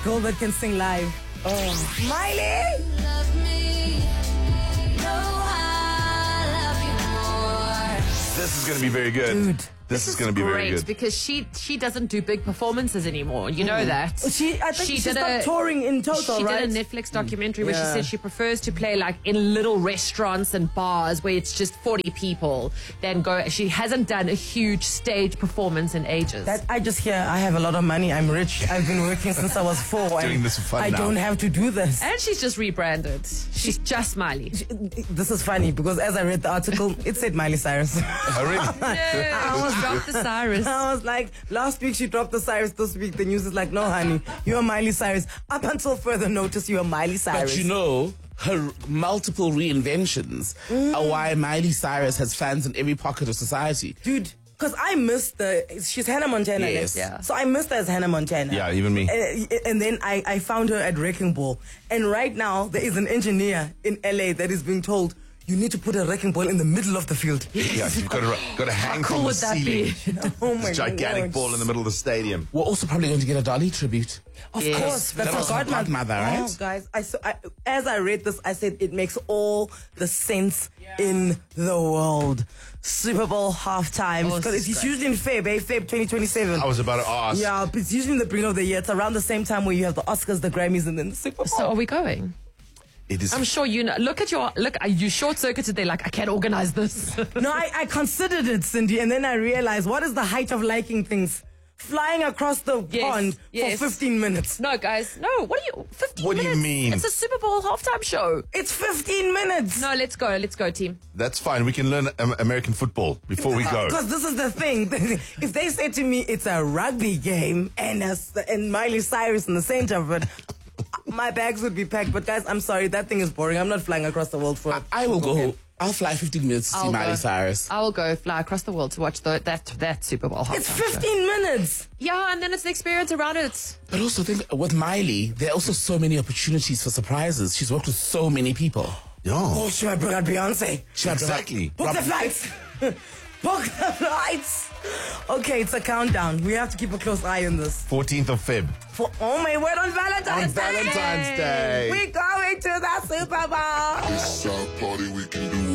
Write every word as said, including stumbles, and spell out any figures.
girl that can sing live. Oh, Miley! Love me, know I love you more. This is going to be very good. Dude. This, is, going to be very great good. because she she doesn't do big performances anymore. You know that. She, I think she, did stopped a- touring in total, She right? did a Netflix documentary where Yeah. she said she prefers to play like in little restaurants and bars where it's just forty people than go. She hasn't done a huge stage performance in ages. That I just hear I have a lot of money, I'm rich, I've been working since I was four. Doing and this for fun I now. don't have to do this. and she's just rebranded. She's just Miley. This is funny because as I read the article, it said Miley Cyrus. Oh, really? I almost dropped the Cyrus. I was like, last week she dropped the Cyrus, this week the news is like, no honey, you're Miley Cyrus. Up until further notice, you're Miley Cyrus. But you know, her multiple reinventions are why Miley Cyrus has fans in every pocket of society. Dude, because I missed the, she's Hannah Montana. Yes. like, Yeah. So I missed her as Hannah Montana. Yeah, even me. Uh, and then I, I found her at Wrecking Ball. And right now, there is an engineer in L A that is being told, you need to put a wrecking ball in the middle of the field. Yeah, you've got to, got to hang How from cool the would that ceiling. be? Oh my This gigantic Lord. ball in the middle of the stadium. We're also probably going to get a Dolly tribute. Of Yes. course, that's That a was her godmother. godmother, right? Oh, guys, I, so I as I read this, I said it makes all the sense in the world. Super Bowl halftime Oh, because it's great. usually in Feb, eh? Feb twenty twenty-seven. I was about to ask. Yeah, but it's usually in the beginning of the year. It's around the same time where you have the Oscars, the Grammys, and then the Super Bowl. So are we going? It is. I'm sure you know. Look at your look. You short circuited there. Like I can't organize this. No, I, I considered it, Cindy, and then I realized what is the height of liking things? Flying across the Yes, pond yes. for fifteen minutes. No, guys. No. What are you? Fifteen What do you minutes? mean? It's a Super Bowl halftime show. It's fifteen minutes. No, let's go. Let's go, team. That's fine. We can learn um, American football before we go. Because this is the thing. If they say to me it's a rugby game and a, and Miley Cyrus in the center of it, my bags would be packed. But guys, I'm sorry, that thing is boring. I'm not flying across the world for it. I will go. Okay. I'll fly fifteen minutes to see I'll Miley go. Cyrus. I will go fly across the world to watch the, that that Super Bowl halftime It's show. fifteen minutes. Yeah, and then it's the experience around it. But also think with Miley, there are also so many opportunities for surprises. She's worked with so many people. Yeah. Oh, should I bring out Beyonce? Exactly. Book the flights. Book the flights. Okay, it's a countdown. We have to keep a close eye on this. fourteenth of Feb. For oh my word, on Valentine's On Day. Valentine's Day. We're going to the Super Bowl. This our party, we can do